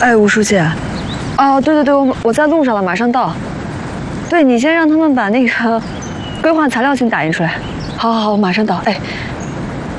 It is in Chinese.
哎，吴书记，哦，对对对，我在路上了，马上到。对你先让他们把那个规划材料请打印出来。好好好，我马上到。哎，